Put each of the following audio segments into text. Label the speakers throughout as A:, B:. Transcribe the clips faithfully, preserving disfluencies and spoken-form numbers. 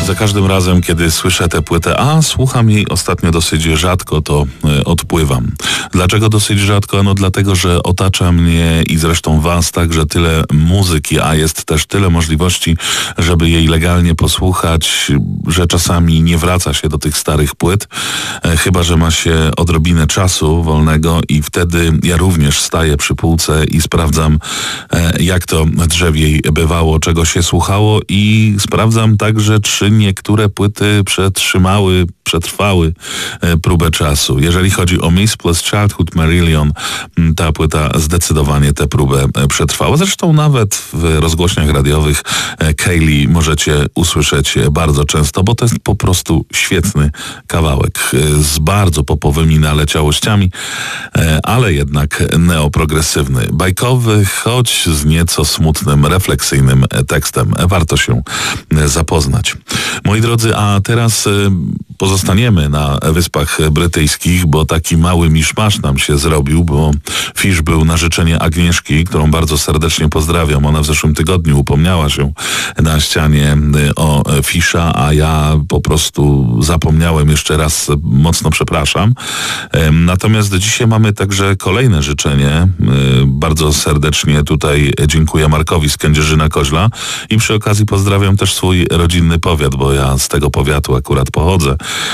A: za każdym razem, kiedy słyszę tę płytę, a słucham jej ostatnio dosyć rzadko, to y, odpływam. Dlaczego dosyć rzadko? No dlatego, że otacza mnie i zresztą was także tyle muzyki, a jest też tyle możliwości, żeby jej legalnie posłuchać, że czasami nie wraca się do tych starych płyt, e, chyba że ma się odrobinę czasu wolnego i wtedy ja również staję przy półce i sprawdzam, e, jak to drzewiej bywało, czego się słuchało i sprawdzam także, czy niektóre płyty przetrzymały, przetrwały e, próbę czasu. Jeżeli chodzi o Miss plus Childhood Marillion, ta płyta zdecydowanie tę próbę e, przetrwała. Zresztą nawet w rozgłośniach radiowych e, Kaylee możecie usłyszeć bardzo często, bo to jest po prostu świetny kawałek e, z bardzo popowymi naleciałościami, e, ale jednak neoprogresywny, bajkowy, choć z nieco smutnym, refleksyjnym tekstem. Warto się e, zapoznać. Moi drodzy, a teraz e, pozostaniemy na Wyspach Brytyjskich, bo taki mały miszmasz nam się zrobił, bo Fish był na życzenie Agnieszki, którą bardzo serdecznie pozdrawiam. Ona w zeszłym tygodniu upomniała się na ścianie o Fisha, a ja po prostu zapomniałem, jeszcze raz mocno przepraszam. Natomiast dzisiaj mamy także kolejne życzenie. Bardzo serdecznie tutaj dziękuję Markowi z Kędzierzyna-Koźla i przy okazji pozdrawiam też swój rodzinny powiat, bo ja z tego powiatu akurat pochodzę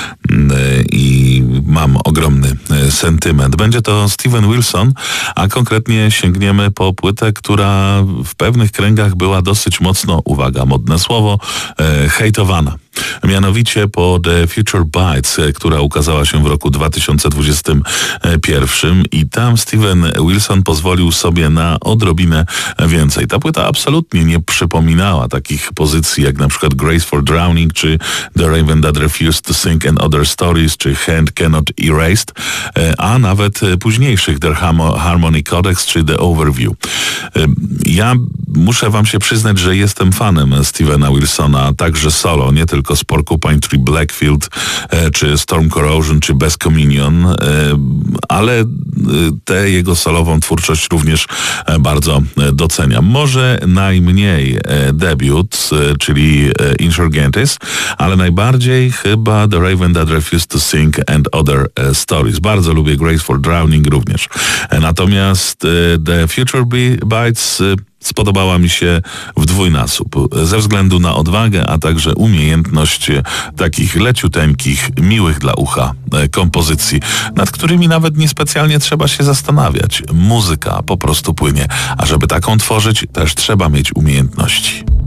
A: i mam ogromny sentyment. Będzie to Steven Wilson, a konkretnie sięgniemy po płytę, która w pewnych kręgach była dosyć mocno, uwaga, modne słowo, e, hejtowana. Mianowicie po The Future Bites, która ukazała się w roku dwa tysiące dwudziestym pierwszym i tam Steven Wilson pozwolił sobie na odrobinę więcej. Ta płyta absolutnie nie przypominała takich pozycji jak na przykład Grace for Drowning, czy The Raven That Refused to Sing and Other Stories, czy Hand Cannot Erased, a nawet późniejszych The Harmony Codex, czy The Overview. Ja muszę wam się przyznać, że jestem fanem Stevena Wilsona, także solo, nie tylko z Porcupine Tree Blackfield, e, czy Storm Corrosion, czy Best Communion, e, ale e, tę jego solową twórczość również e, bardzo e, doceniam. Może najmniej e, debiut, e, czyli e, Insurgentis, ale najbardziej chyba The Raven That Refused to Sing and Other e, Stories. Bardzo lubię Grace for Drowning również. E, natomiast e, The Future Bites e, spodobała mi się w dwójnasób. Ze względu na odwagę, a także umiejętność takich leciuteńkich, miłych dla ucha kompozycji, nad którymi nawet niespecjalnie trzeba się zastanawiać. Muzyka po prostu płynie, a żeby taką tworzyć, też trzeba mieć umiejętności.